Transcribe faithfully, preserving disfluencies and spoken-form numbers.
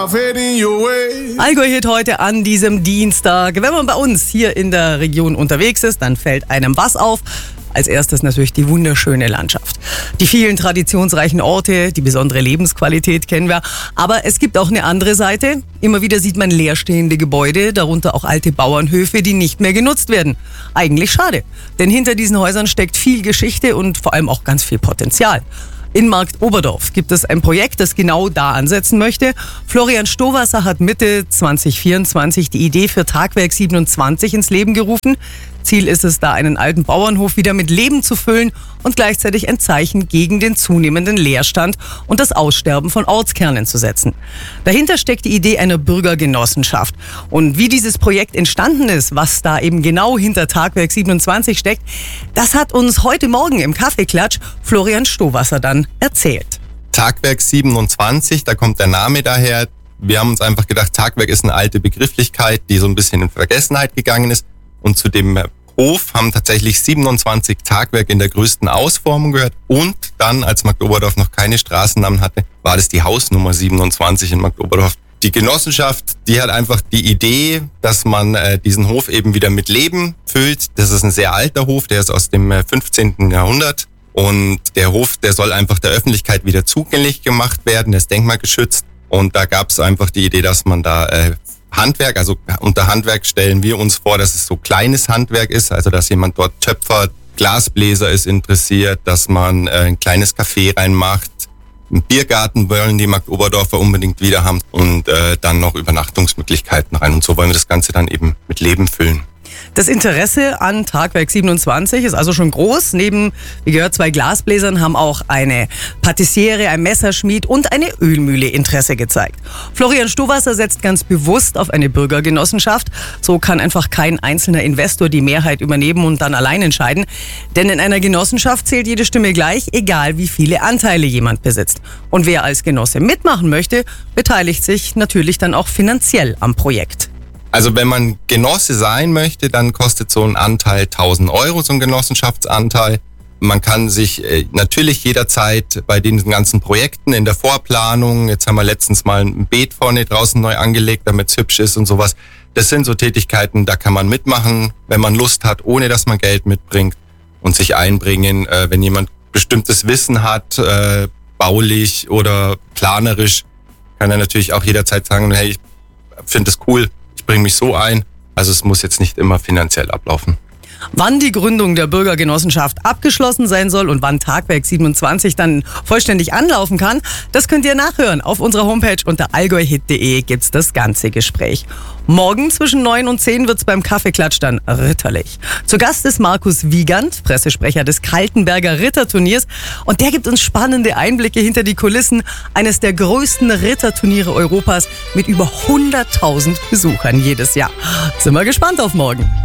Allgäu-Hit heute an diesem Dienstag. Wenn man bei uns hier in der Region unterwegs ist, dann fällt einem was auf? Als erstes natürlich die wunderschöne Landschaft. Die vielen traditionsreichen Orte, die besondere Lebensqualität kennen wir. Aber es gibt auch eine andere Seite. Immer wieder sieht man leerstehende Gebäude, darunter auch alte Bauernhöfe, die nicht mehr genutzt werden. Eigentlich schade, denn hinter diesen Häusern steckt viel Geschichte und vor allem auch ganz viel Potenzial. In Marktoberdorf gibt es ein Projekt, das genau da ansetzen möchte. Florian Stowasser hat Mitte zwanzig vierundzwanzig die Idee für Tagwerk siebenundzwanzig ins Leben gerufen. Ziel ist es, da einen alten Bauernhof wieder mit Leben zu füllen und gleichzeitig ein Zeichen gegen den zunehmenden Leerstand und das Aussterben von Ortskernen zu setzen. Dahinter steckt die Idee einer Bürgergenossenschaft. Und wie dieses Projekt entstanden ist, was da eben genau hinter Tagwerk siebenundzwanzig steckt, das hat uns heute Morgen im Kaffeeklatsch Florian Stowasser dann erzählt. Tagwerk siebenundzwanzig, da kommt der Name daher. Wir haben uns einfach gedacht, Tagwerk ist eine alte Begrifflichkeit, die so ein bisschen in Vergessenheit gegangen ist. Und zu dem Hof haben tatsächlich siebenundzwanzig Tagwerke in der größten Ausformung gehört. Und dann, als Marktoberdorf noch keine Straßennamen hatte, war das die Hausnummer siebenundzwanzig in Marktoberdorf. Die Genossenschaft, die hat einfach die Idee, dass man äh, diesen Hof eben wieder mit Leben füllt. Das ist ein sehr alter Hof, der ist aus dem äh, fünfzehnten Jahrhundert. Und der Hof, der soll einfach der Öffentlichkeit wieder zugänglich gemacht werden, der ist denkmalgeschützt. Und da gab es einfach die Idee, dass man da äh, Handwerk, also unter Handwerk stellen wir uns vor, dass es so kleines Handwerk ist, also dass jemand dort Töpfer, Glasbläser ist interessiert, dass man äh, ein kleines Café reinmacht. Einen Biergarten wollen die Marktoberdorfer unbedingt wieder haben und äh, dann noch Übernachtungsmöglichkeiten rein. Und so wollen wir das Ganze dann eben mit Leben füllen. Das Interesse an Tagwerk siebenundzwanzig ist also schon groß. Neben, wie gehört, zwei Glasbläsern haben auch eine Patissiere, ein Messerschmied und eine Ölmühle Interesse gezeigt. Florian Stowasser setzt ganz bewusst auf eine Bürgergenossenschaft. So kann einfach kein einzelner Investor die Mehrheit übernehmen und dann allein entscheiden. Denn in einer Genossenschaft zählt jede Stimme gleich, egal wie viele Anteile jemand besitzt. Und wer als Genosse mitmachen möchte, beteiligt sich natürlich dann auch finanziell am Projekt. Also wenn man Genosse sein möchte, dann kostet so ein Anteil tausend Euro, so ein Genossenschaftsanteil. Man kann sich äh, natürlich jederzeit bei den ganzen Projekten in der Vorplanung, jetzt haben wir letztens mal ein Beet vorne draußen neu angelegt, damit es hübsch ist und sowas. Das sind so Tätigkeiten, da kann man mitmachen, wenn man Lust hat, ohne dass man Geld mitbringt und sich einbringen. Äh, wenn jemand bestimmtes Wissen hat, äh, baulich oder planerisch, kann er natürlich auch jederzeit sagen, hey, ich finde das cool. Ich bringe mich so ein, also es muss jetzt nicht immer finanziell ablaufen. Wann die Gründung der Bürgergenossenschaft abgeschlossen sein soll und wann Tagwerk siebenundzwanzig dann vollständig anlaufen kann, das könnt ihr nachhören. Auf unserer Homepage unter allgäuhit punkt de gibt's das ganze Gespräch. Morgen zwischen neun und zehn wird's beim Kaffeeklatsch dann ritterlich. Zu Gast ist Markus Wiegand, Pressesprecher des Kaltenberger Ritterturniers, und der gibt uns spannende Einblicke hinter die Kulissen eines der größten Ritterturniere Europas mit über hunderttausend Besuchern jedes Jahr. Sind wir gespannt auf morgen.